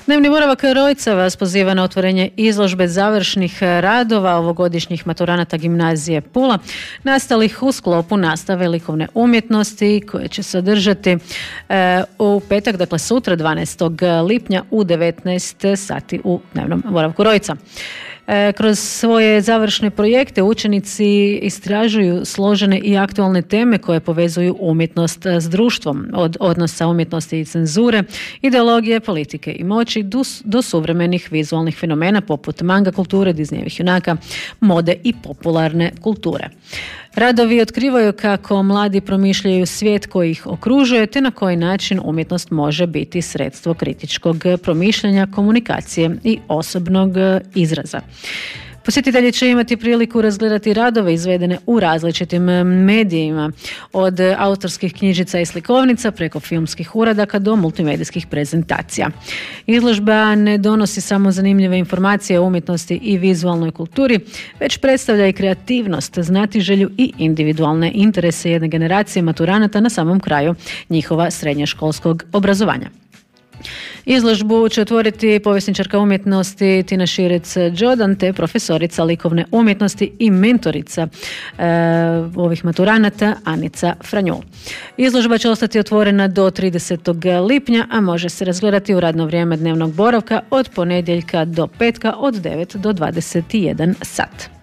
Dnevni boravak Rojca vas poziva na otvorenje izložbe završnih radova ovogodišnjih maturanata gimnazije Pula, nastalih u sklopu nastave likovne umjetnosti koje će se održati u petak, dakle sutra 12. lipnja u 19 sati u dnevnom boravku Rojca. Kroz svoje završne projekte učenici istražuju složene i aktualne teme koje povezuju umjetnost s društvom, od odnosa umjetnosti i cenzure, ideologije, politike i moći do suvremenih vizualnih fenomena poput manga kulture, Disneyevih junaka, mode i popularne kulture. Radovi otkrivaju kako mladi promišljaju svijet koji ih okružuje te na koji način umjetnost može biti sredstvo kritičkog promišljanja, komunikacije i osobnog izraza. Posjetitelji će imati priliku razgledati radove izvedene u različitim medijima, od autorskih knjižica i slikovnica preko filmskih uradaka do multimedijskih prezentacija. Izložba ne donosi samo zanimljive informacije o umjetnosti i vizualnoj kulturi, već predstavlja i kreativnost, znatiželju i individualne interese jedne generacije maturanata na samom kraju njihova srednjoškolskog obrazovanja. Izložbu će otvoriti povjesničarka umjetnosti Tina Širec-Đodan te profesorica likovne umjetnosti i mentorica ovih maturanata Anica Franjul. Izložba će ostati otvorena do 30. lipnja, a može se razgledati u radno vrijeme dnevnog boravka od ponedjeljka do petka od 9 do 21 sat.